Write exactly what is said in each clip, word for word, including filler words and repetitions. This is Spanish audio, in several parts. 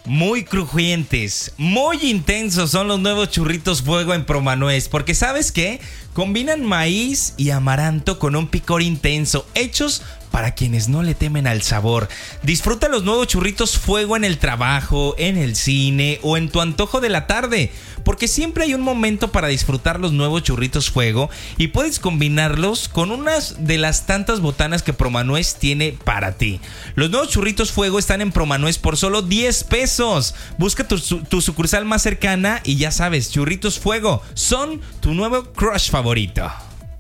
Muy crujientes, muy intensos son los nuevos churritos fuego en Promanuez, porque ¿sabes qué? Combinan maíz y amaranto con un picor intenso, hechos para quienes no le temen al sabor. Disfruta los nuevos churritos fuego en el trabajo, en el cine o en tu antojo de la tarde, porque siempre hay un momento para disfrutar los nuevos churritos fuego y puedes combinarlos con unas de las tantas botanas que Promanuez tiene para ti. Los nuevos churritos fuego están en Promanuez por solo diez pesos. Busca tu, tu sucursal más cercana y ya sabes, churritos fuego son tu nuevo crush favorito.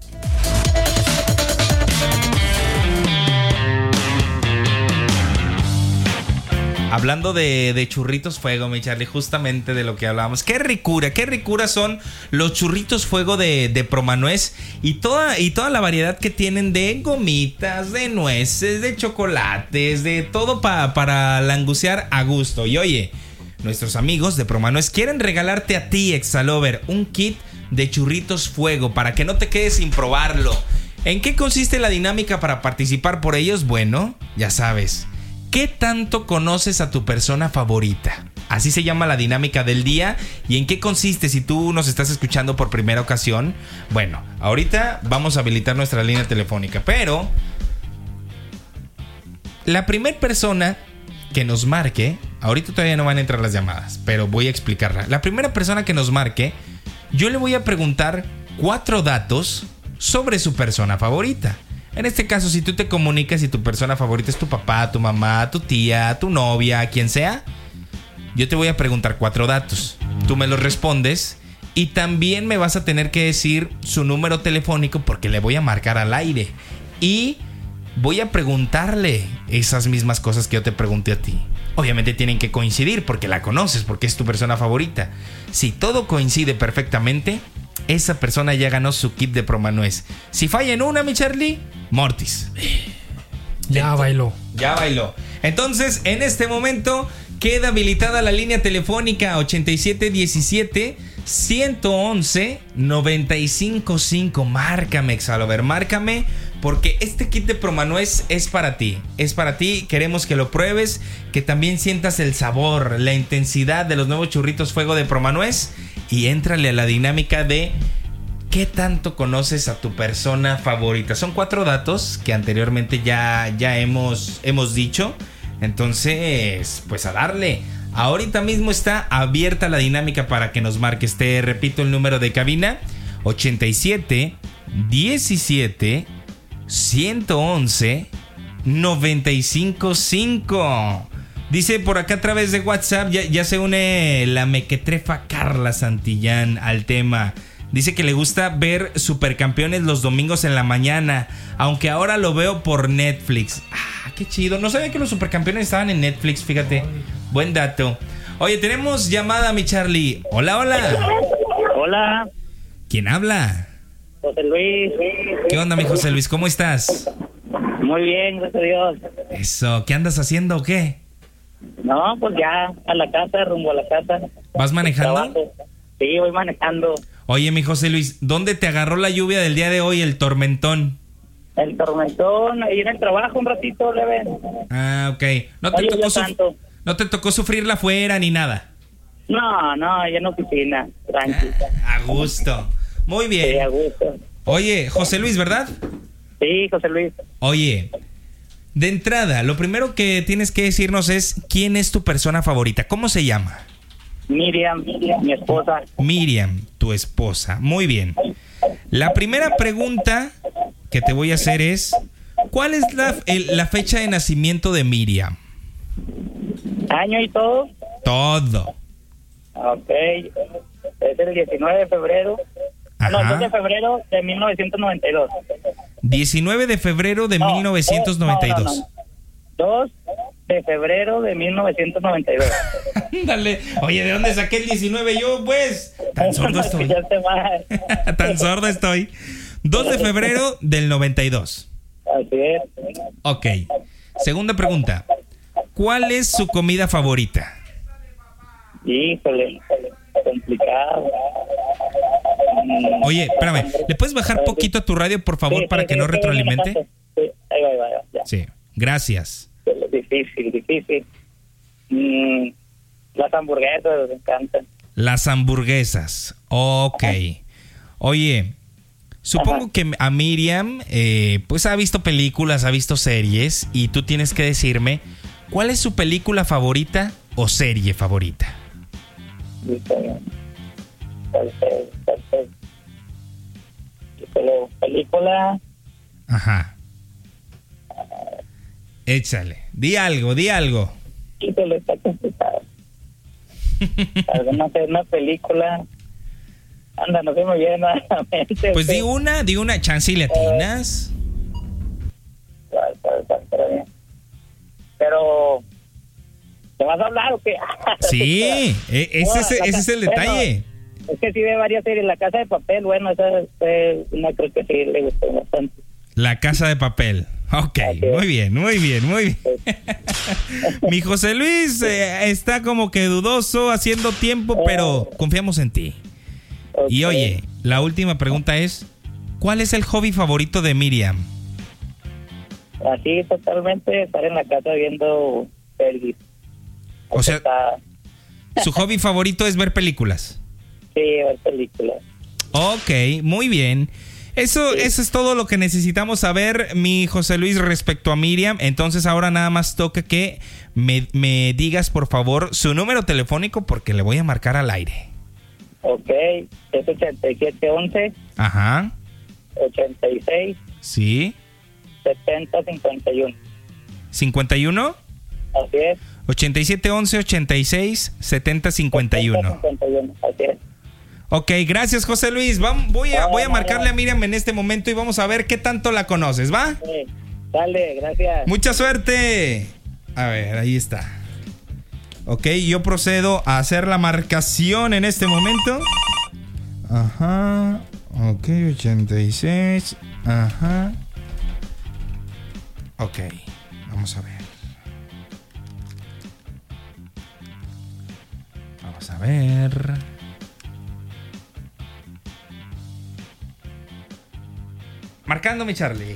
Hablando de, de churritos fuego, mi Charlie, justamente de lo que hablábamos. Qué ricura, qué ricura son los churritos fuego de, de Promanuez y toda, y toda la variedad que tienen de gomitas, de nueces, de chocolates, de todo pa, para langucear a gusto. Y oye, nuestros amigos de Promanuez quieren regalarte a ti, Exalover, un kit de churritos fuego para que no te quedes sin probarlo. ¿En qué consiste la dinámica para participar por ellos? Bueno, ya sabes. ¿Qué tanto conoces a tu persona favorita? Así se llama la dinámica del día. ¿Y en qué consiste si tú nos estás escuchando por primera ocasión? Bueno, ahorita vamos a habilitar nuestra línea telefónica, pero la primera persona que nos marque, ahorita todavía no van a entrar las llamadas, pero voy a explicarla. La primera persona que nos marque, yo le voy a preguntar cuatro datos sobre su persona favorita. En este caso, si tú te comunicas y tu persona favorita es tu papá, tu mamá, tu tía, tu novia, quien sea, yo te voy a preguntar cuatro datos. Tú me los respondes y también me vas a tener que decir su número telefónico porque le voy a marcar al aire. Y voy a preguntarle esas mismas cosas que yo te pregunté a ti. Obviamente tienen que coincidir porque la conoces, porque es tu persona favorita. Si todo coincide perfectamente, esa persona ya ganó su kit de Promanuez. Si falla en una, mi Charlie, Mortis. Ya bailó. Ya bailó. Entonces, en este momento queda habilitada la línea telefónica ochenta y siete diecisiete ciento once noventa y cinco cinco. Márcame, Exalover, márcame, porque este kit de Promanuez es para ti. Es para ti, queremos que lo pruebes, que también sientas el sabor, la intensidad de los nuevos churritos fuego de Promanuez. Y éntrale a la dinámica de ¿qué tanto conoces a tu persona favorita? Son cuatro datos que anteriormente ya, ya hemos, hemos dicho. Entonces, pues a darle. Ahorita mismo está abierta la dinámica para que nos marques. Te repito el número de cabina: ochenta y siete diecisiete ciento once noventa y cinco cinco. Dice por acá a través de WhatsApp, ya, ya se une la mequetrefa Carla Santillán al tema. Dice que le gusta ver Supercampeones los domingos en la mañana, aunque ahora lo veo por Netflix. Ah, qué chido. No sabía que los Supercampeones estaban en Netflix, fíjate. Buen dato. Oye, tenemos llamada, mi Charlie. Hola, hola. Hola. ¿Quién habla? José Luis. ¿Qué onda, mi José Luis? ¿Cómo estás? Muy bien, gracias a Dios. Eso, ¿qué andas haciendo o qué? No, pues ya a la casa, rumbo a la casa. ¿Vas manejando? Trabajo. Sí, voy manejando. Oye, mi José Luis, ¿dónde te agarró la lluvia del día de hoy, el tormentón? El tormentón, ahí en el trabajo un ratito, leve. Ah, ok. ¿No te, Oye, tocó, yo suf- tanto. ¿No te tocó sufrirla afuera ni nada? No, no, ya en oficina, tranquila. Ah, a gusto. Muy bien. Sí, a gusto. Oye, José Luis, ¿verdad? Sí, José Luis. Oye, de entrada, lo primero que tienes que decirnos es ¿quién es tu persona favorita? ¿Cómo se llama? Miriam, Miriam, mi esposa. Miriam, tu esposa. Muy bien. La primera pregunta que te voy a hacer es ¿cuál es la, el- la fecha de nacimiento de Miriam? ¿Año y todo? Todo. Ok. Es el diecinueve de febrero. Ajá. No, dos de febrero de mil novecientos noventa y dos. diecinueve de febrero de No, mil novecientos noventa y dos. no, no, no. dos de febrero de mil novecientos noventa y dos. Dale. Oye, ¿de dónde saqué el diecinueve yo, pues? Tan sordo estoy. Ya te va. Tan sordo estoy. dos de febrero del noventa y dos. Así es. Ok. Segunda pregunta. ¿Cuál es su comida favorita? Híjole, complicado. Mm. Oye, espérame. ¿Le puedes bajar poquito a tu radio, por favor, Sí, para sí, que sí, no sí, retroalimente? Sí, ahí va, ahí va, ya. Sí. Gracias. Difícil, difícil. Mm. Las hamburguesas me encantan. Las hamburguesas. Ok. Oye, supongo Ajá. que a Miriam, eh, pues ha visto películas, ha visto series, y tú tienes que decirme cuál es su película favorita o serie favorita. Dice, tal vez, tal vez. Híjole, película. Ajá. Échale. Di algo, di algo. Híjole, está complicado. Alguna una película. Anda, no se me viene nada a la mente. Pues di ¿sí? una, di una chance y latinas. Claro, claro, claro, pero bien. Pero, ¿te vas a hablar o qué? Sí, e- ese, No, es, la ese ca- es el bueno, detalle. Es que sí ve varias series. La Casa de Papel, bueno, esa es una, creo que sí le gustó bastante. La Casa de Papel. Ok, Así es. muy bien, muy bien, muy bien. Mi José Luis eh, está como que dudoso, haciendo tiempo, pero confiamos en ti. Y Ok. oye, la última pregunta es, ¿cuál es el hobby favorito de Miriam? Así totalmente estar en la casa viendo series. O sea, Está- su hobby favorito es ver películas. sí, ver películas. Ok, muy bien. Eso, eso es todo lo que necesitamos saber, mi José Luis, respecto a Miriam. Entonces ahora nada más toca que me, me digas, por favor, su número telefónico porque le voy a marcar al aire. Ok, es ochenta y siete once, Ajá, ochenta y seis, sí. setenta, cincuenta y uno. cincuenta y uno, Así es. ochenta y siete once, ochenta y seis, setenta, cincuenta y uno. cincuenta y uno, así es. Ok, gracias José Luis. Vam- voy, a, No, voy a no, marcarle no. a Miriam en este momento y vamos a ver qué tanto la conoces, ¿va? Sí. Dale, gracias. Mucha suerte. A ver, ahí está. Ok, yo procedo a hacer la marcación en este momento. Ajá. Ok, ochenta y seis. Ajá. Ok, vamos a ver. Vamos a ver. Marcándome, Charlie.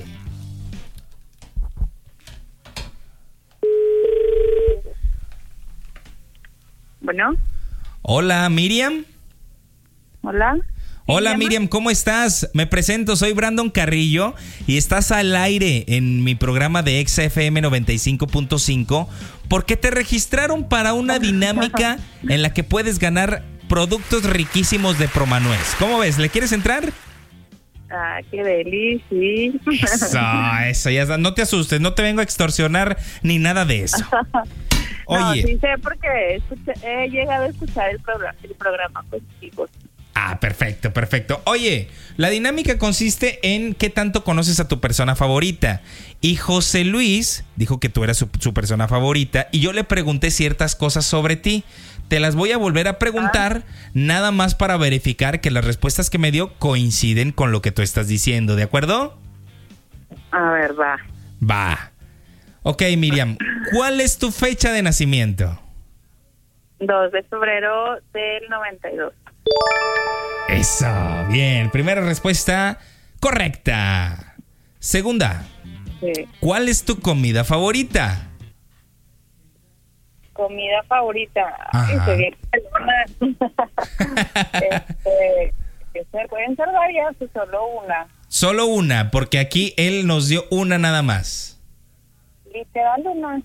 Bueno, Hola, Miriam. hola. Hola llama? Miriam, ¿cómo estás? Me presento, soy Brandon Carrillo y estás al aire en mi programa de Exa F M noventa y cinco punto cinco porque te registraron para una dinámica en la que puedes ganar productos riquísimos de Promanuez. ¿Cómo ves? ¿Le quieres entrar? Ah, qué deli, sí. Eso, eso, ya está. No te asustes, no te vengo a extorsionar ni nada de eso. No, Oye, sí sé porque escuché, he llegado a escuchar el programa, el programa contigo. ah, perfecto, perfecto. Oye, la dinámica consiste en qué tanto conoces a tu persona favorita. Y José Luis dijo que tú eras su, su persona favorita y yo le pregunté ciertas cosas sobre ti. Te las voy a volver a preguntar, nada más para verificar que las respuestas que me dio coinciden con lo que tú estás diciendo, ¿de acuerdo? A ver, va. Va. Ok, Miriam, ¿cuál es tu fecha de nacimiento? dos de febrero del noventa y dos. Eso, bien. Primera respuesta correcta. Segunda, Sí. ¿cuál es tu comida favorita? Comida favorita. Ay, Ajá. se viene una. este, que se pueden ser varias o solo una. Solo una, porque aquí él nos dio una nada más. Literal una.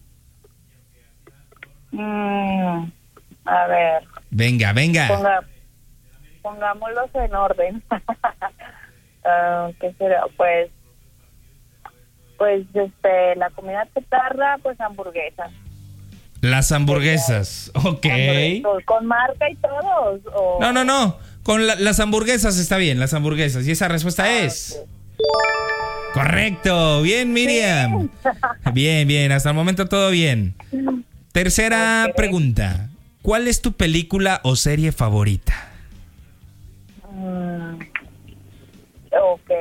Mm, a ver. Venga, venga. Ponga, pongámoslos en orden. Ah, ¿qué será? Pues, pues, este, la comida chatarra, pues hamburguesas. Las hamburguesas. Ok. Hamburguesas, ¿con marca y todos? O... No, no, no. Con la- las hamburguesas está bien, las hamburguesas. Y esa respuesta Ah, es... Correcto. Bien, Miriam. Bien, bien. Hasta el momento todo bien. Tercera Ok. pregunta. ¿Cuál es tu película o serie favorita? Mm, ok.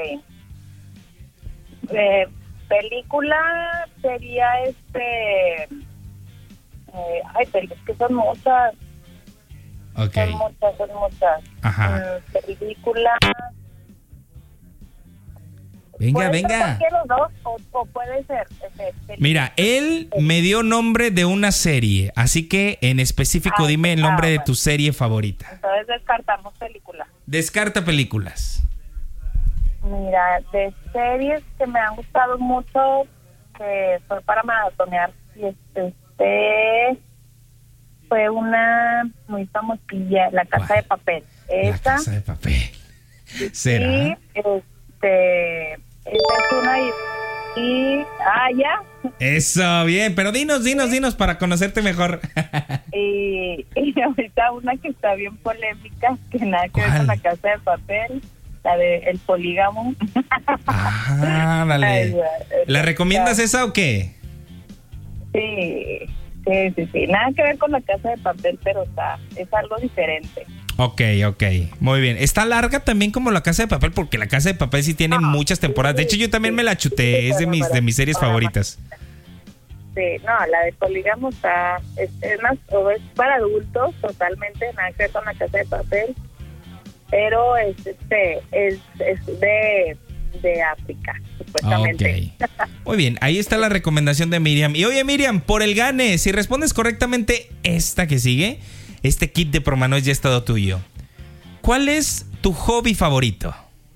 Eh, película sería este... Eh, ay, pero es que son muchas. Ok. Son muchas, son muchas. Ajá. Mm, película... Venga, ¿Puede ser venga. cualquiera de los dos o, o puede ser? Este, Mira, él me dio nombre de una serie, así que en específico Ah, dime el nombre ah, de bueno. tu serie favorita. Entonces descartamos películas. Descarta películas. Mira, de series que me han gustado mucho, que fue para maratonear, y este, este fue una muy famosilla, La Casa ¿Cuál? de Papel. La Esa. Casa de Papel. ¿Será? Y este, esa es una y, y ah, ya. Eso, bien, pero dinos, dinos, dinos para conocerte mejor. Y, y ahorita una que está bien polémica, que nada que ver ¿Cuál? con La Casa de Papel, la de El Polígamo. Ah, Ay, dale. ya, ¿La recomiendas está- esa o qué? Sí, sí, sí, sí. Nada que ver con La Casa de Papel, pero está, es algo diferente. Ok, ok, muy bien. Está larga también como La Casa de Papel, porque La Casa de Papel sí tiene muchas temporadas. De hecho, yo también me la chuté, es de mis, de mis series favoritas. Sí, no, la de Polígamo está, es, es más, o es para adultos totalmente, nada que ver con La Casa de Papel, pero es, este, es, es de, de África, supuestamente. Ok. Muy bien, ahí está la recomendación de Miriam. Y oye, Miriam, por el gane, si respondes correctamente esta que sigue, este kit de Promanois ya ha estado tuyo. ¿Cuál es tu hobby favorito?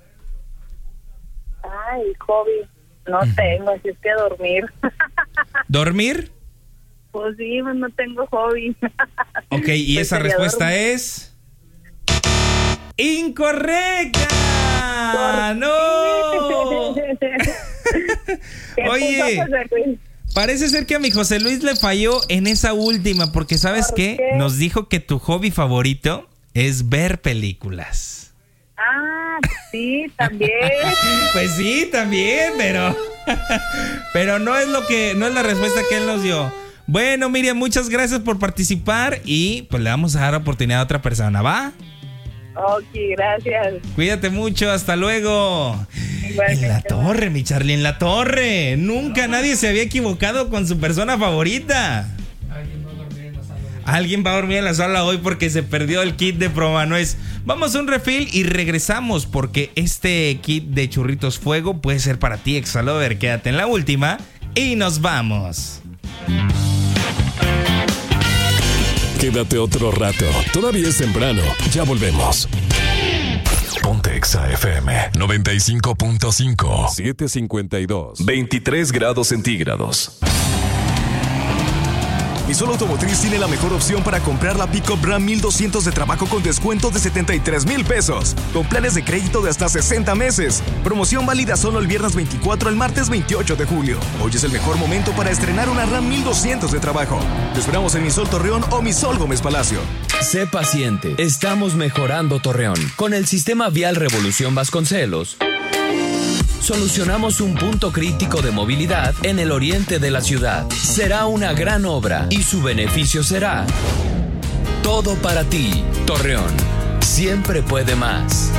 Ay, hobby, no tengo, así es que dormir. ¿Dormir? Pues sí, pues no tengo hobby. Ok, y Pues esa sería respuesta dormir. es... ¡Incorrecta! ¡No! ¿Qué Oye, puso José Luis? parece ser que a mi José Luis le falló en esa última, porque ¿sabes ¿Por qué? qué? Nos dijo que tu hobby favorito es ver películas. Ah, sí, también. Pues sí, también, pero... pero no es lo que... no es la respuesta que él nos dio. Bueno, Miriam, muchas gracias por participar y pues le vamos a dar oportunidad a otra persona, ¿va? Ok, gracias. Cuídate mucho, hasta luego. Igualmente. En la torre, mi Charlie, en la torre. Nunca nadie se había equivocado con su persona favorita. Alguien va a dormir en la sala hoy porque se perdió el kit de Promanois. Vamos a un refill y regresamos porque este kit de churritos fuego puede ser para ti, Exalover. Quédate en la última y nos vamos. Quédate otro rato. Todavía es temprano. Ya volvemos. Ponte Exa F M noventa y cinco punto cinco. siete cincuenta y dos. veintitrés grados centígrados. Misol Automotriz tiene la mejor opción para comprar la Pickup Ram mil doscientos de trabajo con descuento de setenta y tres mil pesos, con planes de crédito de hasta sesenta meses. Promoción válida solo el viernes veinticuatro al martes veintiocho de julio. Hoy es el mejor momento para estrenar una Ram mil doscientos de trabajo. Te esperamos en Misol Torreón o Misol Gómez Palacio. Sé paciente, estamos mejorando Torreón. Con el sistema vial Revolución Vasconcelos, solucionamos un punto crítico de movilidad en el oriente de la ciudad. Será una gran obra y su beneficio será todo para ti. Torreón, siempre puede más.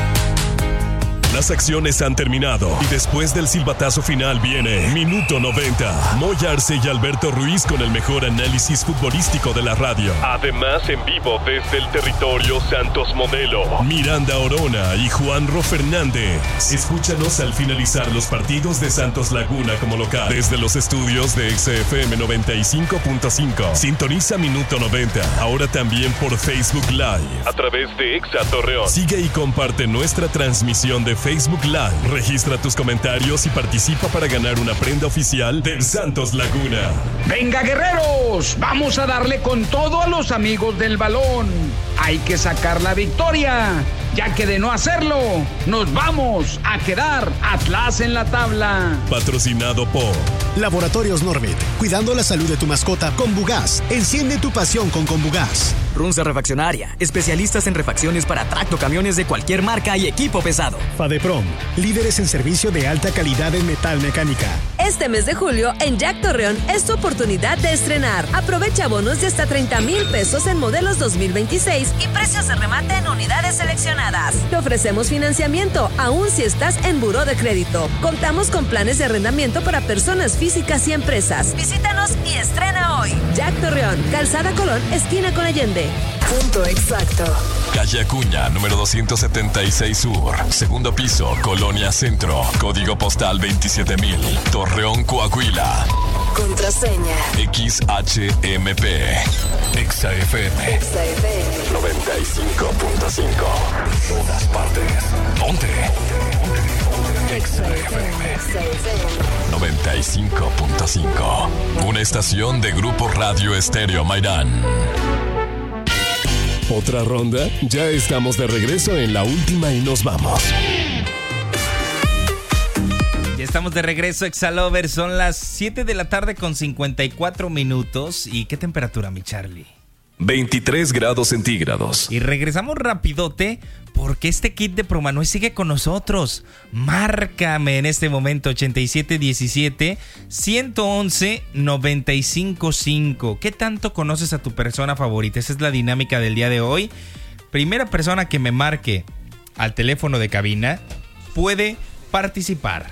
Las acciones han terminado y después del silbatazo final viene Minuto noventa. Moy Arce y Alberto Ruiz con el mejor análisis futbolístico de la radio. Además, en vivo desde el territorio Santos Modelo, Miranda Orona y Juanro Fernández. Escúchanos al finalizar los partidos de Santos Laguna como local. Desde los estudios de X F M noventa y cinco punto cinco. Sintoniza Minuto noventa. Ahora también por Facebook Live. A través de Exa Torreón. Sigue y comparte nuestra transmisión de Facebook Live. Registra tus comentarios y participa para ganar una prenda oficial del Santos Laguna. ¡Venga, guerreros! Vamos a darle con todo a los amigos del balón. Hay que sacar la victoria, ya que de no hacerlo, nos vamos a quedar atrás en la tabla. Patrocinado por Laboratorios Norbit, cuidando la salud de tu mascota con Bugaz. Enciende tu pasión con Combugaz. Runza Refaccionaria, especialistas en refacciones para tractocamiones de cualquier marca y equipo pesado. Fadeprom, líderes en servicio de alta calidad en metal mecánica. Este mes de julio, en Jack Torreón, es tu oportunidad de estrenar. Aprovecha bonos de hasta treinta mil pesos en modelos dos mil veintiséis y precios de remate en unidades seleccionadas. Te ofrecemos financiamiento, aún si estás en buró de crédito. Contamos con planes de arrendamiento para personas físicas y empresas. Visítanos y estrena hoy. Jack Torreón, Calzada Colón, esquina con Allende. Punto exacto. Calle Acuña, número doscientos setenta y seis Sur. Segundo piso, Colonia Centro. Código postal veintisiete mil. Torreón, Coahuila. Contraseña. X H M P. Exa F M. Exa F M. noventa y cinco punto cinco. Todas partes. Ponte. Exa F M. noventa y cinco punto cinco. Una estación de Grupo Radio Estéreo Mairán. ¿Otra ronda? Ya estamos de regreso en la última y nos vamos. Ya estamos de regreso, Exalover. Son las siete de la tarde con cincuenta y cuatro minutos. ¿Y qué temperatura, mi Charlie? veintitrés grados centígrados. Y regresamos rapidote porque este kit de Promanue sigue con nosotros. Márcame en este momento ochenta y siete diecisiete, ciento once, noventa y cinco cinco. ¿Qué tanto conoces a tu persona favorita? Esa es la dinámica del día de hoy. Primera persona que me marque al teléfono de cabina puede participar.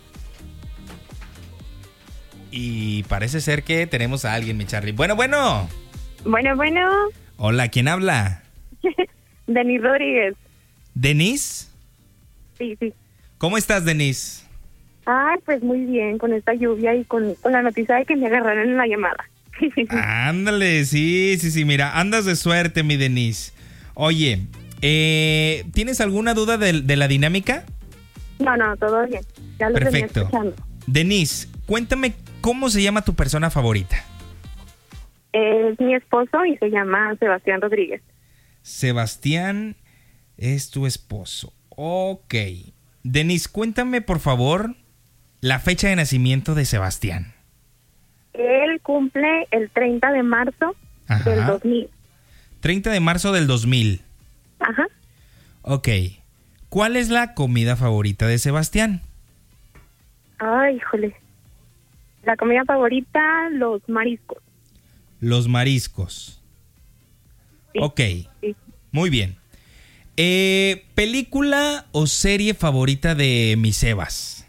Y parece ser que tenemos a alguien, mi Charlie. Bueno, bueno. Bueno, bueno. Hola, ¿quién habla? Denis Rodríguez. ¿Denis? Sí, sí. ¿Cómo estás, Denis? Ah, pues muy bien, con esta lluvia y con, con la noticia de que me agarraron en la llamada. Ándale, sí, sí, sí, mira, andas de suerte, mi Denis. Oye, eh, ¿tienes alguna duda de, de la dinámica? No, no, todo bien. Ya lo venía escuchando. Denis, cuéntame cómo se llama tu persona favorita. Es mi esposo y se llama Sebastián Rodríguez. Sebastián es tu esposo. Ok. Denis, cuéntame por favor la fecha de nacimiento de Sebastián. Él cumple el treinta de marzo Ajá. del dos mil. treinta de marzo del dos mil. Ajá. Ok. ¿Cuál es la comida favorita de Sebastián? Ay, híjole. La comida favorita, los mariscos. Los mariscos. Sí, ok, sí. Muy bien. Eh, ¿Película o serie favorita de mi Sebas?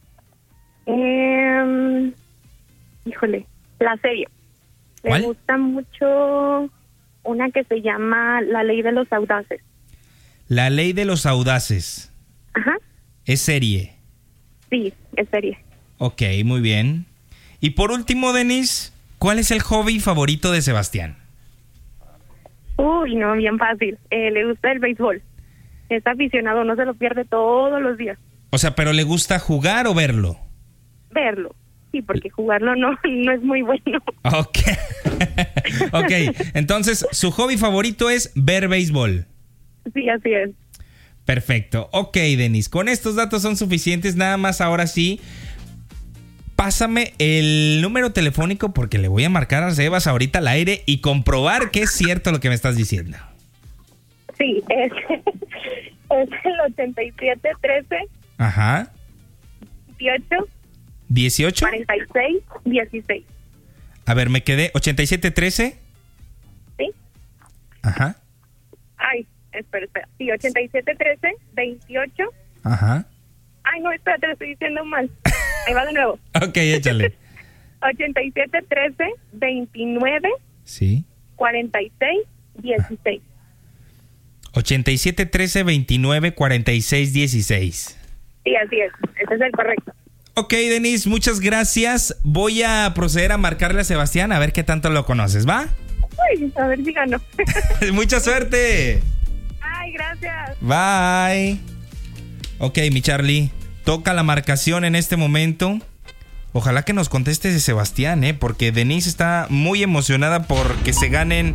Eh, híjole, la serie. ¿Cuál? Me gusta mucho una que se llama La Ley de los Audaces. La Ley de los Audaces. Ajá. ¿Es serie? Sí, es serie. Ok, muy bien. Y por último, Denis, ¿cuál es el hobby favorito de Sebastián? Uy, no, bien fácil. Eh, le gusta el béisbol. Es aficionado, no se lo pierde todos los días. O sea, ¿pero le gusta jugar o verlo? Verlo. Sí, porque jugarlo no, no es muy bueno. Ok. Ok, entonces su hobby favorito es ver béisbol. Sí, así es. Perfecto. Ok, Denis, con estos datos son suficientes. Nada más ahora sí, pásame el número telefónico porque le voy a marcar a Sebas ahorita al aire y comprobar que es cierto lo que me estás diciendo. Sí, es, es el ochenta y siete trece. Ajá. dieciocho. ¿dieciocho? cuarenta y seis dieciséis. A ver, me quedé ochenta y siete trece. Sí. Ajá. Ay, espera, espera. Sí, ochenta y siete trece veintiocho. Ajá. Ay, no, espérate, lo estoy diciendo mal. Ahí va de nuevo. Ok, échale. ochenta y siete trece veintinueve. Sí. cuarenta y seis dieciséis. ochenta y siete trece veintinueve cuarenta y seis dieciséis. Sí, así es. Ese es el correcto. Ok, Denis, muchas gracias. Voy a proceder a marcarle a Sebastián a ver qué tanto lo conoces, ¿va? Uy, a ver si gano. Mucha suerte. Ay, gracias. Bye. Ok, mi Charlie, toca la marcación en este momento. Ojalá que nos conteste Sebastián, ¿eh? Porque Denise está muy emocionada porque se ganen...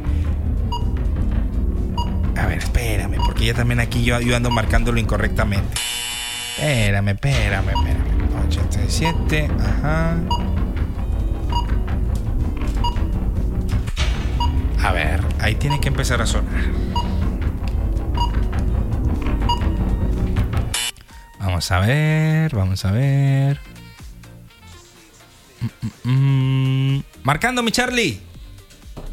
A ver, espérame, porque ya también aquí yo, yo ando marcándolo incorrectamente. Espérame, espérame, espérame. ochenta y siete, ajá. A ver, ahí tiene que empezar a sonar. Vamos a ver, vamos a ver. Mm, mm, mm. Marcando, mi Charlie.